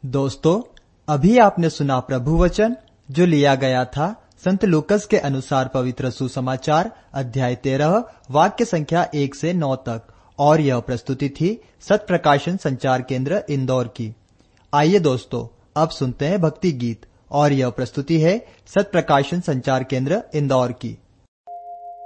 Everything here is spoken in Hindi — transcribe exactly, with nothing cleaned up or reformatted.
दोस्तों, अभी आपने सुना प्रभु वचन जो लिया गया था संत लूकस के अनुसार पवित्र सुसमाचार अध्याय तेरह वाक्य संख्या एक से नौ तक, और यह प्रस्तुति थी सत प्रकाशन संचार केंद्र इंदौर की। आइए दोस्तों, अब सुनते हैं भक्ति गीत, और यह प्रस्तुति है सत प्रकाशन संचार केंद्र इंदौर की।